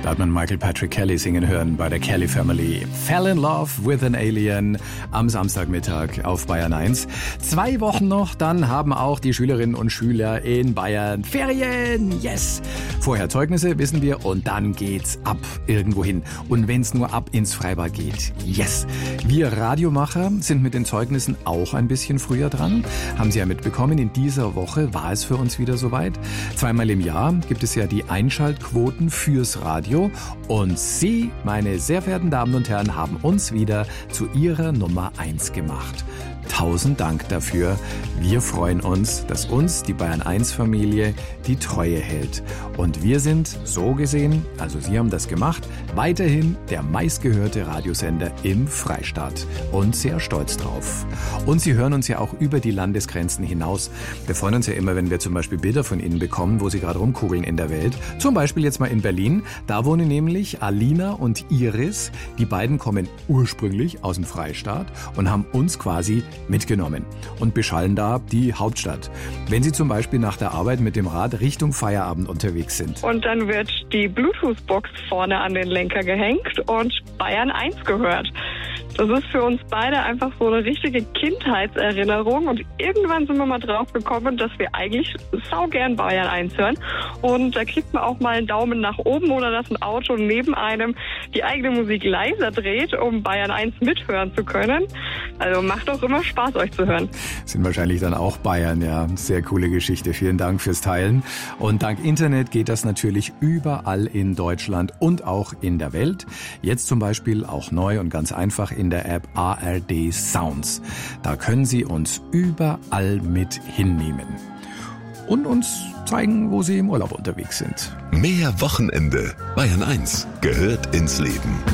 Da hat man Michael Patrick Kelly singen hören bei der Kelly Family. Fell in Love with an Alien am Samstagmittag auf Bayern 1. 2 Wochen noch, dann haben auch die Schülerinnen und Schüler in Bayern Ferien. Yes! Vorher Zeugnisse, wissen wir, und dann geht's ab irgendwo hin. Und wenn's nur ab ins Freibad geht. Yes! Wir Radiomacher sind mit den Zeugnissen auch ein bisschen früher dran. Haben Sie ja mitbekommen, in dieser Woche war es für uns wieder soweit. 2-mal im Jahr gibt es ja die Einschaltquoten fürs Radio. Und Sie, meine sehr verehrten Damen und Herren, haben uns wieder zu Ihrer Nummer 1 gemacht. 1000 Dank dafür. Wir freuen uns, dass uns die Bayern-1-Familie die Treue hält. Und wir sind, so gesehen, also Sie haben das gemacht, weiterhin der meistgehörte Radiosender im Freistaat. Und sehr stolz drauf. Und Sie hören uns ja auch über die Landesgrenzen hinaus. Wir freuen uns ja immer, wenn wir zum Beispiel Bilder von Ihnen bekommen, wo Sie gerade rumkugeln in der Welt. Zum Beispiel jetzt mal in Berlin. Da wohnen nämlich Alina und Iris. Die beiden kommen ursprünglich aus dem Freistaat und haben uns quasi mitgenommen und beschallen da die Hauptstadt. Wenn Sie zum Beispiel nach der Arbeit mit dem Rad Richtung Feierabend unterwegs sind. Und dann wird die Bluetooth-Box vorne an den Lenker gehängt und Bayern 1 gehört. Das ist für uns beide einfach so eine richtige Kindheitserinnerung und irgendwann sind wir mal drauf gekommen, dass wir eigentlich saugern Bayern 1 hören und da kriegt man auch mal einen Daumen nach oben oder dass ein Auto neben einem die eigene Musik leiser dreht, um Bayern 1 mithören zu können. Also macht auch immer Spaß, euch zu hören. Sind wahrscheinlich dann auch Bayern, ja. Sehr coole Geschichte. Vielen Dank fürs Teilen. Und dank Internet geht das natürlich überall in Deutschland und auch in der Welt. Jetzt zum Beispiel auch neu und ganz einfach in der App ARD Sounds. Da können Sie uns überall mit hinnehmen. Und uns zeigen, wo Sie im Urlaub unterwegs sind. Mehr Wochenende. Bayern 1 gehört ins Leben.